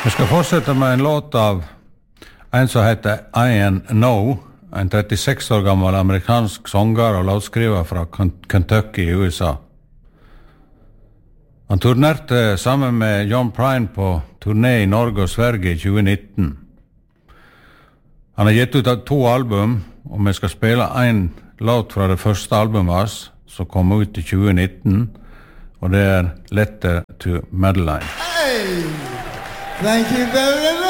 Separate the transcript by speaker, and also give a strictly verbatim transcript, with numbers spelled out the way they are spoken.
Speaker 1: Vi skal fortsette med en låt av en som heter Ian Know, en trettiseks år gammel amerikansk sånger og låtskriver fra Kentucky i U S A. Han turnerte sammen med John Prine på turné i Norge og Sverige i tjue nitten. Han har gitt ut to album, og vi skal spille en låt fra det første albumet hans, som kom ut i tjue nitten, og det er Letter to Madeline.
Speaker 2: Hey! Thank you very much!